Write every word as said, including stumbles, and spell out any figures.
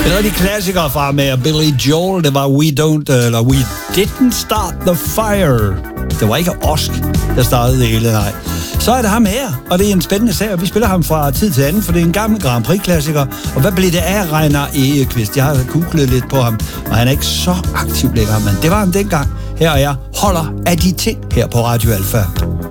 En rigtig klassiker fra med Billy Joel, det var We Don't, eller We Didn't Start the Fire. Det var ikke Osk, der startede det hele, nej. Så er det ham her, og det er en spændende sag, og vi spiller ham fra tid til anden, for det er en gammel Grand Prix-klassiker. Og hvad blev det af Reiner Egeqvist? Jeg har googlet lidt på ham, og han er ikke så aktiv længere, men det var han dengang. Her er jeg holder af de ting her på Radio Alfa.